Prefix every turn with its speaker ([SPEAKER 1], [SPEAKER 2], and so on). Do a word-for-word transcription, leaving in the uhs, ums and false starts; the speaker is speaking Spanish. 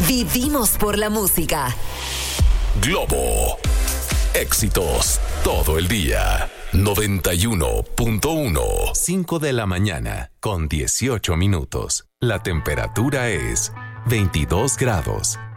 [SPEAKER 1] Vivimos por la música.
[SPEAKER 2] Globo. Éxitos todo el día. noventa y uno punto uno. cinco de la mañana con dieciocho minutos. La temperatura es veintidós grados.